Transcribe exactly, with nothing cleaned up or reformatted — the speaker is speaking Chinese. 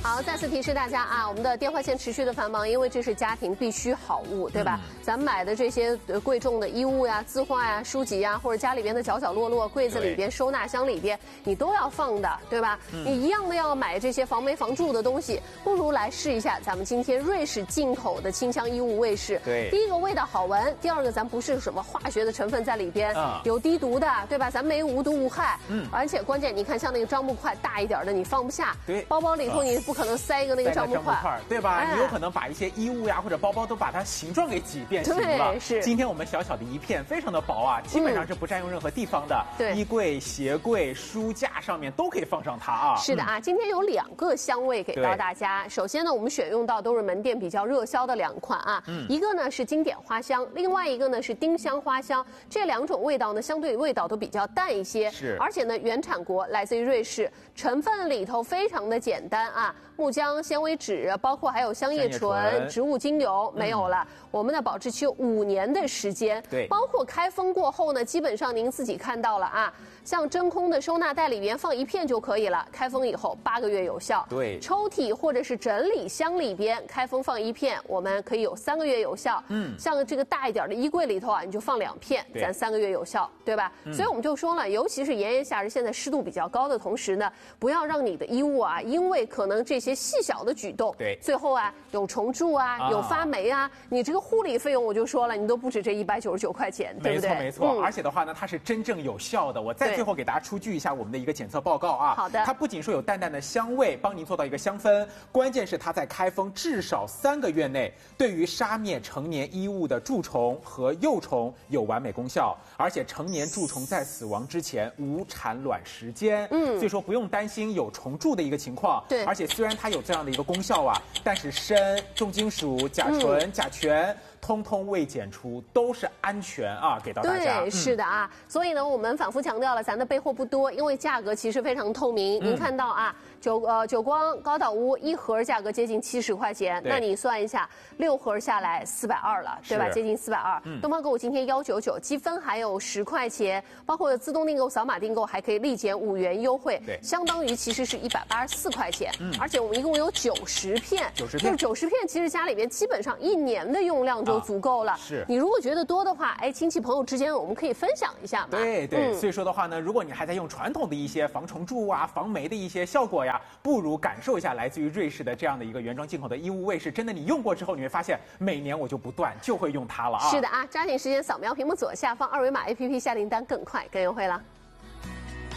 好，再次提示大家啊，我们的电话线持续的繁忙，因为这是家庭必需好物，对吧？嗯、咱们买的这些贵重的衣物呀、字画呀、书籍呀，或者家里边的角角落落、柜子里边、收纳箱里边，你都要放的，对吧？嗯、你一样的要买这些防霉防蛀的东西，不如来试一下咱们今天瑞士进口的清香衣物卫士。 对， 第一个味道好闻，第二个咱不是什么化学的成分在里边，嗯、有低毒的，对吧？咱没无毒无害，嗯，而且关键你看，像那个樟木块大一点的，你放不下， 对， 包包里头你不可能塞一个那个樟木块， 对吧？哎、你有可能把一些衣物呀或者包包都把它形状给挤变形了。 是。 今天我们小小的一片，非常的薄啊，基本上是不占用任何地方的。 对、嗯， 衣柜、鞋柜、书架上面都可以放上它啊。 是的啊，嗯、今天有两个香味给到大家。首先呢，我们选用到都是门店比较热销的两款啊，嗯、一个呢是经典花香，另外一个呢是丁香花香。这两种味道呢，相对味道都比较淡一些。 是。 而且呢，原产国来自于瑞士，成分里头非常的简单啊。木浆、纤维质，包括还有香叶醇、植物精油，没有了。嗯、我们的保质期有五年的时间， 对， 包括开封过后呢，基本上您自己看到了啊，像真空的收纳袋里边放一片就可以了，开封以后八个月有效。 对， 抽屉或者是整理箱里边开封放一片，我们可以有三个月有效。嗯，像这个大一点的衣柜里头啊，你就放两片，咱三个月有效，对吧？嗯、所以我们就说了，尤其是炎炎夏日，现在湿度比较高的同时呢，不要让你的衣物啊，因为可能这些细小的举动， 对， 最后啊有虫蛀啊，啊有发霉啊，你这个护理费用我就说了，你都不止这一百九十九块钱，对不对？ 没错没错，嗯、而且的话呢，它是真正有效的。我再最后给大家出具一下我们的一个检测报告啊。 好的。 它不仅说有淡淡的香味，帮您做到一个香氛，关键是它在开封至少三个月内，对于杀灭成年衣物的蛀虫和幼虫有完美功效，而且成年蛀虫在死亡之前无产卵时间。嗯，所以说不用担心有虫蛀的一个情况。 对。 而且虽然它有这样的一个功效啊，但是砷、重金属、甲醇、嗯、甲醛通通未检出，都是安全啊，给到大家。 对，嗯、是的啊。所以呢，我们反复强调了，咱的备货不多，因为价格其实非常透明。嗯、您看到啊，久呃久光高岛屋一盒价格接近七十块钱，那你算一下，六盒下来四百二了，对吧？接近四百二。东方购物今天幺九九，积分还有十块钱，包括自动订购、扫码订购还可以立减五元优惠， 对， 相当于其实是一百八十四块钱。嗯，而且我们一共有九十片， 九十片， 就是九十片，其实家里面基本上一年的用量就足够了。啊、 是， 你如果觉得多的话，哎，亲戚朋友之间我们可以分享一下嘛。 对对，嗯、所以说的话呢，如果你还在用传统的一些防虫蛀啊、防霉的一些效果呀，不如感受一下来自于瑞士的这样的一个原装进口的衣物卫士。真的，你用过之后，你会发现每年我就不断就会用它了啊。 是的啊，抓紧时间扫描屏幕左下方二维码 A P P 下订单更快更优惠了。